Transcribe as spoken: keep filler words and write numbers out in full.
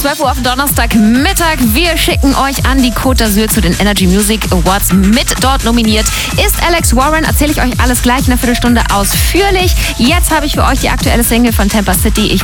zwölf Uhr auf Donnerstagmittag. Wir schicken euch an die Côte d'Azur zu den Energy Music Awards. Mit dort nominiert ist Alex Warren. Erzähle ich euch alles gleich in einer Viertelstunde ausführlich. Jetzt habe ich für euch die aktuelle Single von Temper City. Ich